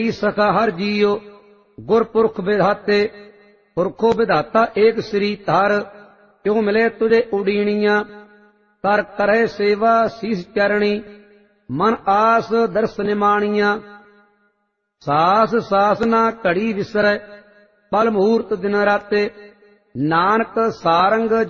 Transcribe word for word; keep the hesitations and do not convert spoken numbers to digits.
सखा हर जियो गुरपुरख विधाते, पुरखो विधाता एक श्री तार। क्यों मिले तुझे उडीनिया, कर करे सेवा शीस चरणी। मन आस दर्श निमाणिया, सास सास ना घड़ी विसरै। पल मुहूर्त दिन राते, नानक सारंग